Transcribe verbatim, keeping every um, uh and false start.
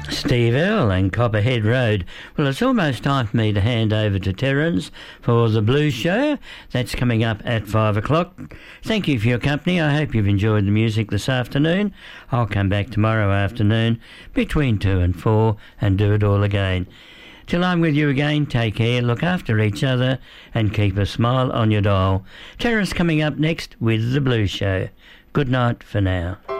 Steve Earle and Copperhead Road. Well, it's almost time for me to hand over to Terrence for the Blues Show. That's coming up at five o'clock. Thank you for your company. I hope you've enjoyed the music this afternoon. I'll come back tomorrow afternoon between two and four and do it all again. Till I'm with you again, take care, look after each other and keep a smile on your dial. Terrence coming up next with the Blues Show. Good night for now.